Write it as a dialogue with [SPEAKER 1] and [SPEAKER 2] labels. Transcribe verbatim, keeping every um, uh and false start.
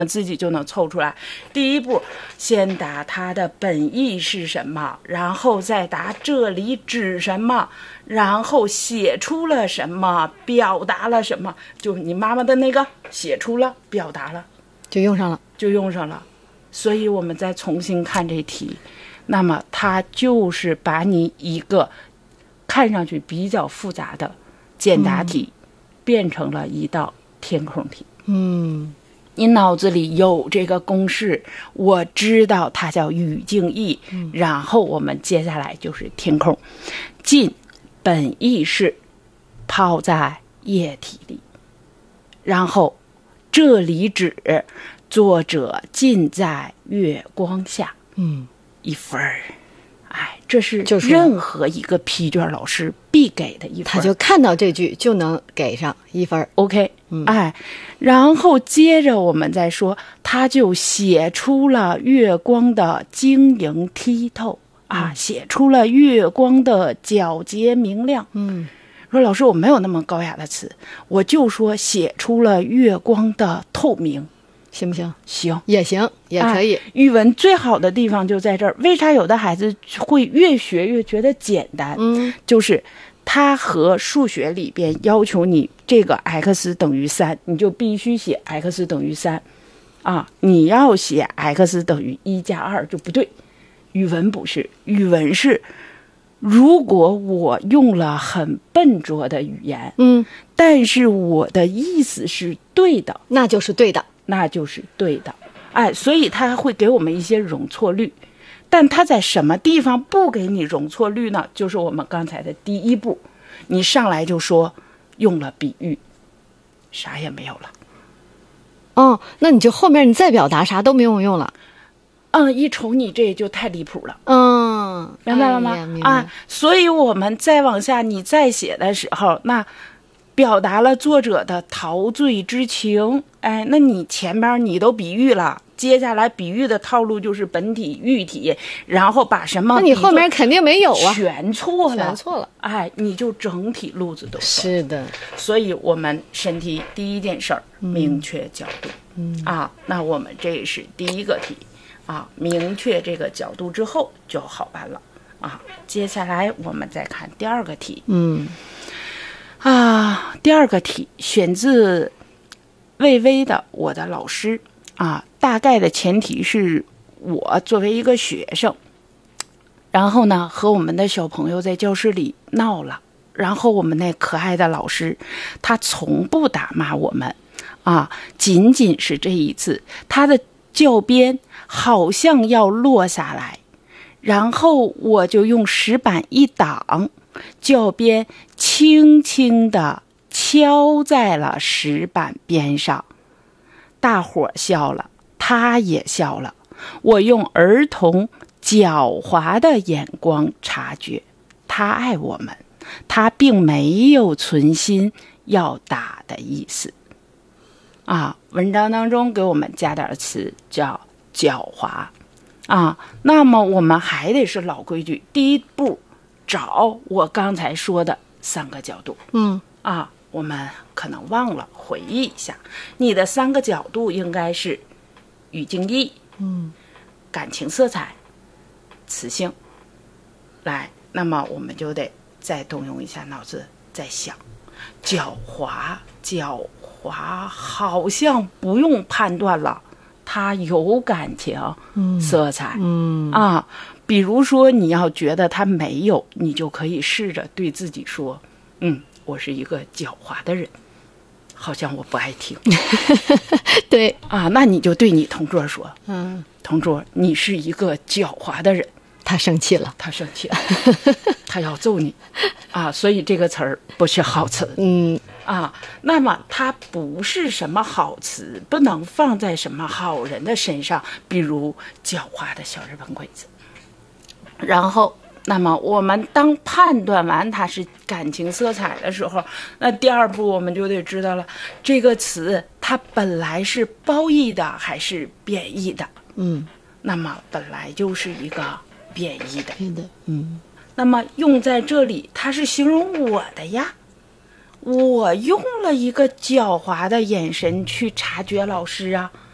[SPEAKER 1] 自己就能凑出来。第一步，先答它的本意是什么，然后再答这里指什么，然后写出了什么，表达了什么。就你妈妈的那个写出了，表达了，
[SPEAKER 2] 就用上了，
[SPEAKER 1] 就用上了。所以我们再重新看这题，那么它就是把你一个看上去比较复杂的简答题、嗯、变成了一道填空题。
[SPEAKER 2] 嗯，
[SPEAKER 1] 你脑子里有这个公式，我知道它叫语境义、嗯、然后我们接下来就是填空。浸本意是泡在液体里，然后这里指作者浸在月光下，
[SPEAKER 2] 嗯，
[SPEAKER 1] 一分儿。哎，这是任何一个批卷老师必给的一分，
[SPEAKER 2] 他就看到这句就能给上一分。
[SPEAKER 1] OK， 嗯，哎，然后接着我们再说，他就写出了月光的晶莹剔透啊、嗯，写出了月光的皎洁明亮。
[SPEAKER 2] 嗯，
[SPEAKER 1] 说老师我没有那么高雅的词，我就说写出了月光的透明。
[SPEAKER 2] 行不行？
[SPEAKER 1] 行，
[SPEAKER 2] 也行，也可以、
[SPEAKER 1] 哎。语文最好的地方就在这儿。为啥有的孩子会越学越觉得简单？
[SPEAKER 2] 嗯，
[SPEAKER 1] 就是他和数学里边要求你这个 x 等于三，你就必须写 x 等于三，啊，你要写 x 等于一加二就不对。语文不是，语文是，如果我用了很笨拙的语言，
[SPEAKER 2] 嗯，
[SPEAKER 1] 但是我的意思是对的，
[SPEAKER 2] 那就是对的。
[SPEAKER 1] 那就是对的，哎，所以他会给我们一些容错率，但他在什么地方不给你容错率呢？就是我们刚才的第一步，你上来就说用了比喻，啥也没有了。
[SPEAKER 2] 哦，那你就后面你再表达啥都没有用了。
[SPEAKER 1] 嗯，一瞅你这就太离谱了。
[SPEAKER 2] 嗯，
[SPEAKER 1] 明白了吗？
[SPEAKER 2] 哎、明白
[SPEAKER 1] 啊，所以我们再往下，你再写的时候，那表达了作者的陶醉之情，哎，那你前边你都比喻了，接下来比喻的套路就是本体喻体，然后把什么
[SPEAKER 2] 那你后面肯定没有啊，
[SPEAKER 1] 全错了，
[SPEAKER 2] 全错了，
[SPEAKER 1] 哎，你就整体路子都错。
[SPEAKER 2] 是的，
[SPEAKER 1] 所以我们审题第一件事儿、嗯、明确角度，
[SPEAKER 2] 嗯
[SPEAKER 1] 啊，那我们这是第一个题啊，明确这个角度之后就好办了啊。接下来我们再看第二个题，
[SPEAKER 2] 嗯。
[SPEAKER 1] 啊，第二个题选自魏巍的《我的老师》啊，大概的前提是我作为一个学生，然后呢和我们的小朋友在教室里闹了，然后我们那可爱的老师他从不打骂我们啊，仅仅是这一次他的教鞭好像要落下来，然后我就用石板一挡，教鞭轻轻地敲在了石板边上，大伙笑了，他也笑了。我用儿童狡猾的眼光察觉，他爱我们，他并没有存心要打的意思。啊，文章当中给我们加点词叫狡猾啊，那么我们还得是老规矩，第一步找我刚才说的三个角度。
[SPEAKER 2] 嗯
[SPEAKER 1] 啊，我们可能忘了回忆一下，你的三个角度应该是语境义、
[SPEAKER 2] 嗯，
[SPEAKER 1] 感情色彩、词性。来，那么我们就得再动用一下脑子，再想，狡猾，狡猾好像不用判断了，它有感情色彩，
[SPEAKER 2] 嗯
[SPEAKER 1] 啊。比如说你要觉得他没有，你就可以试着对自己说，嗯，我是一个狡猾的人，好像我不爱听。
[SPEAKER 2] 对
[SPEAKER 1] 啊，那你就对你同桌说，
[SPEAKER 2] 嗯，
[SPEAKER 1] 同桌，你是一个狡猾的人。
[SPEAKER 2] 他生气了，
[SPEAKER 1] 他生气了，他要揍你啊！所以这个词儿不是好词。
[SPEAKER 2] 嗯
[SPEAKER 1] 啊，那么它不是什么好词，不能放在什么好人的身上，比如狡猾的小日本鬼子。然后那么我们当判断完它是感情色彩的时候，那第二步我们就得知道了，这个词它本来是褒义的还是贬义的。
[SPEAKER 2] 嗯，
[SPEAKER 1] 那么本来就是一个贬义的。
[SPEAKER 2] 对的，嗯，
[SPEAKER 1] 那么用在这里它是形容我的呀，我用了一个狡猾的眼神去察觉老师啊，